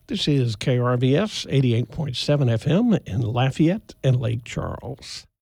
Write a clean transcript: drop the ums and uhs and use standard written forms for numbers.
This is KRVS 88.7 FM in Lafayette and Lake Charles.